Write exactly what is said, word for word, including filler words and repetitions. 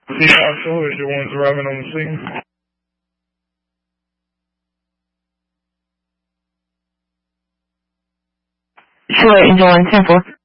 The asshole is the ones arriving on the scene. Sure, Angel one ten four.